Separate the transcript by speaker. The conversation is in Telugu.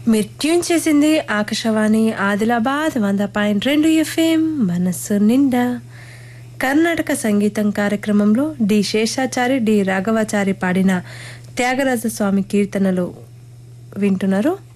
Speaker 1: మీరు ట్యూన్ చేసింది ఆకాశవాణి ఆదిలాబాద్ 100.2 FM మనస్సు నిండా. కర్ణాటక సంగీతం కార్యక్రమంలో డి శేషాచారి డి రాఘవాచారి పాడిన త్యాగరాజస్వామి కీర్తనలు వింటున్నారు.